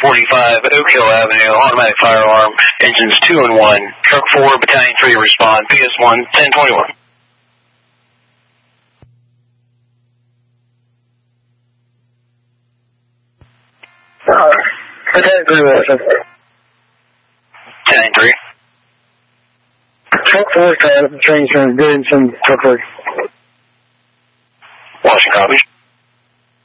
645 Oak Hill Avenue, automatic fire alarm, engines 2 and 1, truck 4, battalion 3 respond, PS1, 1021. Battalion 3 Wilson. Battalion 3. Truck 4 is trying to change from Goodson, truck 3.